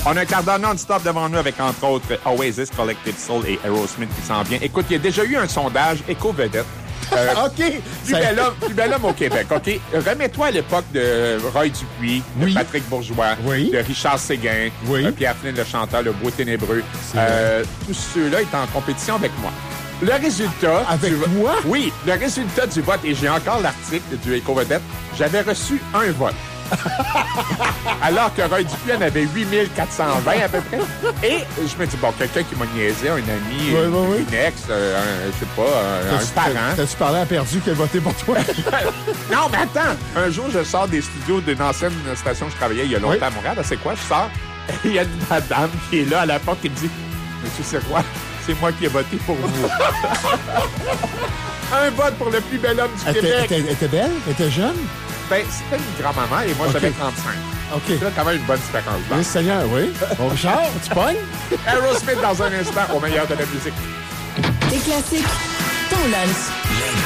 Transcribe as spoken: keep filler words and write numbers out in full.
On a un quart d'heure non-stop devant nous avec, entre autres, Oasis, Collective Soul et Aerosmith qui s'en vient. Écoute, il y a déjà eu un sondage éco-vedette. Euh, OK. Plus bel, homme, plus bel homme au Québec, OK? Remets-toi à l'époque de Roy Dupuis, oui. de Patrick Bourgeois, oui. de Richard Séguin, oui. euh, Pierre Flynn, le chanteur, le beau ténébreux. Euh, tous ceux-là étaient en compétition avec moi. Le résultat... Avec du... toi? Oui, le résultat du vote, et j'ai encore l'article du Éco-Vedette, j'avais reçu un vote. Alors que Roy Dupuis en avait huit mille quatre cent vingt à peu près. Et je me dis, bon, quelqu'un qui m'a niaisé, un ami, oui, oui, oui. une ex, euh, un, je sais pas, un, un parent. T'as-tu parlé à Perdu qui a voté pour toi? Non, mais attends! Un jour, je sors des studios d'une ancienne station où je travaillais il y a longtemps oui. à Montréal. C'est quoi? Je sors et il y a une madame qui est là à la porte qui me dit, mais tu sais quoi? C'est moi qui ai voté pour vous. Un vote pour le plus bel homme du elle Québec. Elle était, était belle? Elle était jeune? Ben, c'était une grand-maman et moi, okay. j'avais trente-cinq. OK. C'est quand même une bonne différence. Oui, Seigneur, oui. Bon, Richard, tu pognes? Aerosmith dans un instant, au meilleur de la musique. Des classiques, ton lunch.